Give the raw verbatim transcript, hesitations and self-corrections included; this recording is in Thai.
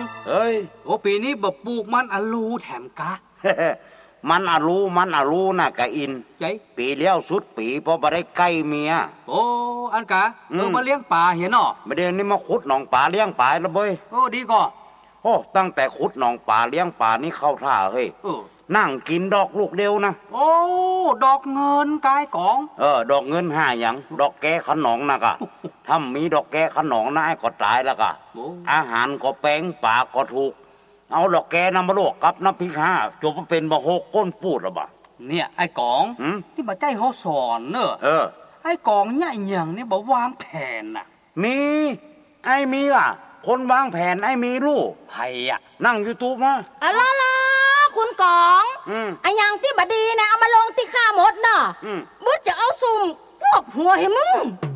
เฮ้ยโอ้ปีนี้บ่ปลูกมันอะลูแถมกะมันอะรู้มันอะรู้น่ะกะอินใจปีเลี้ยวสุดปีเพราะบ่ได้ใกล้เมียโอ้อันกะเออมาเลี้ยงปลาเห็นเนาะไม่ได้นี่มาขุดหนองปลาเลี้ยงปลาแล้วเบ้ยโอ้ดีก็โอ้ตั้งแต่ขุดหนองปลาเลี้ยงปลานี่เข้าท่าเฮ้ยเออนั่งกินดอกลูกเดียวนะโอ้ดอกเงินกายกองเออดอกเงินห้าหยังดอกแก้ขนองนะกะ ถ้ามีดอกแก้ขนองนะไอ้ก็ตายแล้วกะอาหารก็แป้งปากก็ถูกเอาดอกแก้น้ำมะลวกกับน้ำพริกห้าจบมาเป็นบะโฮกก้นปูดหรอบ่เนี่ยไอ้กองที่มาใจเขาสอนเนอะเออไอ้กองเนี่ยอย่างนี่บอกวางแผนน่ะมีไอ้มีล่ะคนวางแผนไอ้มีลูกไผอ่ะนั่งยูทูบมาอะไรล่ะคุณกองไอ้ยังที่บดีนะเอามาลงที่ข้าหมดเนาะบุ๊ดจะเอาซุ่มควบหัวให้มึง